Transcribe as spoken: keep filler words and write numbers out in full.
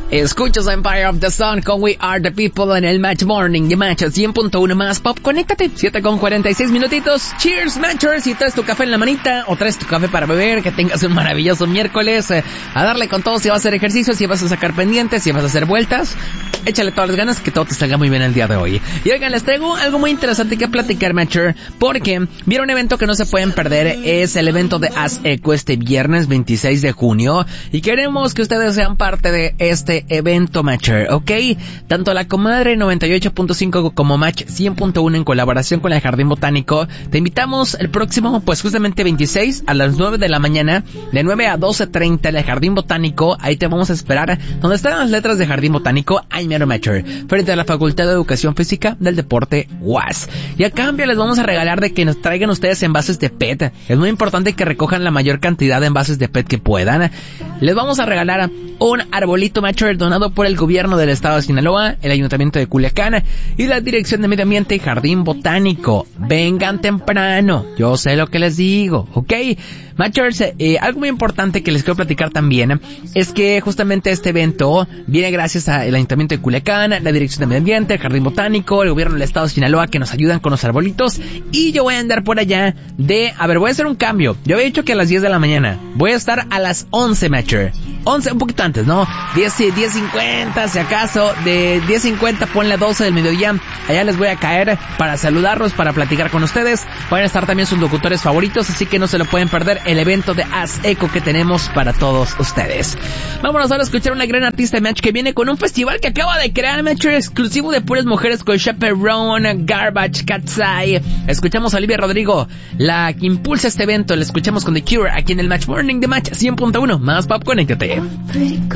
Escuchas Empire of the Sun con We Are the People en el Match Morning de Match cien punto uno más Pop. Conéctate, siete con cuarenta y seis minutitos. Cheers, Matchers. Si traes tu café en la manita o traes tu café para beber, que tengas un maravilloso miércoles. Eh, a darle con todo, si vas a hacer ejercicio, si vas a sacar pendientes, si vas a hacer vueltas. Échale todas las ganas, que todo te salga muy bien el día de hoy. Y oigan, les traigo algo muy interesante que platicar, Matcher, porque viene un evento que no se pueden perder. Es el evento de Haz Eco este viernes veintiséis de junio. Y queremos que ustedes sean parte de este evento, Matcher, ¿ok? Tanto la Comadre noventa y ocho punto cinco como Match cien punto uno en colaboración con el Jardín Botánico, te invitamos el próximo, pues justamente veintiséis a las nueve de la mañana, de nueve a doce treinta en el Jardín Botánico. Ahí te vamos a esperar, donde están las letras de Jardín Botánico, ay mero, Matcher, frente a la Facultad de Educación Física del Deporte U A S. Y a cambio les vamos a regalar de que nos traigan ustedes envases de P E T. Es muy importante que recojan la mayor cantidad de envases de P E T que puedan. Les vamos a regalar un arbolito, Matcher, donado por el gobierno del estado de Sinaloa, el ayuntamiento de Culiacán y la Dirección de Medio Ambiente y Jardín Botánico. Vengan temprano, yo sé lo que les digo, ¿ok? Matchers, eh, algo muy importante que les quiero platicar también es que justamente este evento viene gracias al ayuntamiento de Culiacán, la Dirección de Medio Ambiente, el Jardín Botánico, el gobierno del estado de Sinaloa, que nos ayudan con los arbolitos. Y yo voy a andar por allá de, a ver, voy a hacer un cambio. Yo había dicho que a las diez de la mañana, voy a estar a las once, Matcher. once, un poquito antes, ¿no? diez, diez cincuenta, si acaso, de diez cincuenta ponle a doce del mediodía. Allá les voy a caer para saludarlos, para platicar con ustedes. Van a estar también sus locutores favoritos, así que no se lo pueden perder, el evento de Haz Eco que tenemos para todos ustedes. Vámonos ahora a escuchar una gran artista de Match que viene con un festival que acaba de crear, Match, exclusivo de puras mujeres, con Chaperone, Garbage, Cat's Eye. Escuchamos a Olivia Rodrigo, la que impulsa este evento. La escuchamos con The Cure aquí en el Match Morning de Match cien punto uno más Pop. Conéctate.